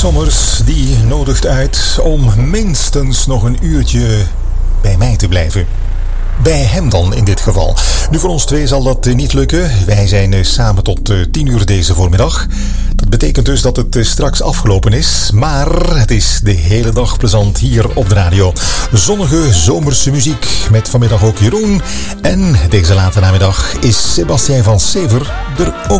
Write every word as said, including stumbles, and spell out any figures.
Sommers die nodigt uit om minstens nog een uurtje bij mij te blijven. Bij hem dan in dit geval. Nu, voor ons twee zal dat niet lukken. Wij zijn samen tot tien uur deze voormiddag. Dat betekent dus dat het straks afgelopen is. Maar het is de hele dag plezant hier op de radio. Zonnige zomerse muziek met vanmiddag ook Jeroen. En deze late namiddag is Sébastien van Sever er ook